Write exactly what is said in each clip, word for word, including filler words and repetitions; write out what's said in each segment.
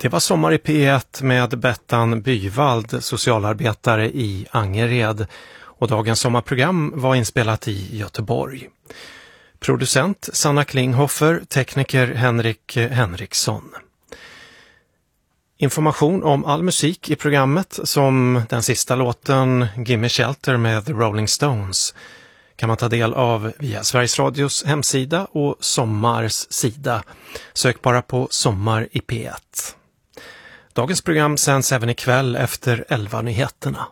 Det var Sommar i P ett med Bettan Byvald, socialarbetare i Angered. Och dagens sommarprogram var inspelat i Göteborg. Producent Sanna Klinghoffer, tekniker Henrik Henriksson. Information om all musik i programmet, som den sista låten Gimme Shelter med The Rolling Stones, kan man ta del av via Sveriges Radios hemsida och Sommars sida. Sök bara på Sommar i P ett. Dagens program sänds även ikväll efter elva nyheterna.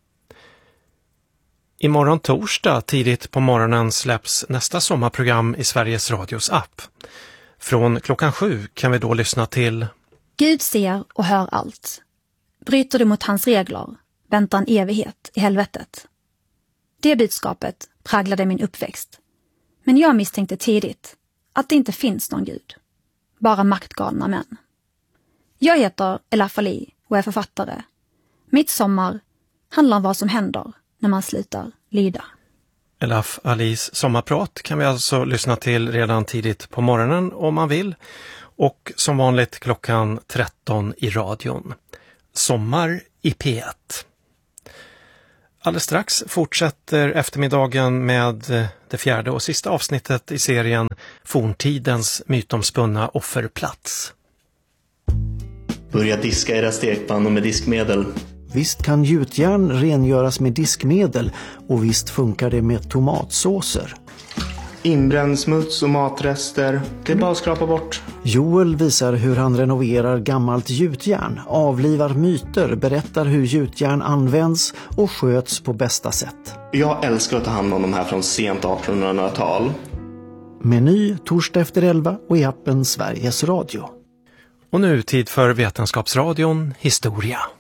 Imorgon torsdag tidigt på morgonen släpps nästa sommarprogram i Sveriges Radios app. Från klockan sju kan vi då lyssna till Gud ser och hör allt. Bryter du mot hans regler, väntar en evighet i helvetet. Det budskapet präglade min uppväxt. Men jag misstänkte tidigt att det inte finns någon Gud. Bara maktgalna män. Jag heter Elaf Ali och är författare. Mitt sommar handlar om vad som händer när man slutar lyda. Elaf Alis sommarprat kan vi alltså lyssna till redan tidigt på morgonen om man vill. Och som vanligt klockan tretton i radion. Sommar i P ett. Alldeles strax fortsätter eftermiddagen med det fjärde och sista avsnittet i serien Forntidens mytomspunna offerplats. Börja diska era stekpannor med diskmedel. Visst kan gjutjärn rengöras med diskmedel och visst funkar det med tomatsåser. Inbränd smuts och matrester, det är bara att skrapa bort. Joel visar hur han renoverar gammalt gjutjärn, avlivar myter, berättar hur gjutjärn används och sköts på bästa sätt. Jag älskar att ta hand om de här från sent artonhundratal. Meny torsdag efter elva och i appen Sveriges Radio. Och nu tid för Vetenskapsradion Historia.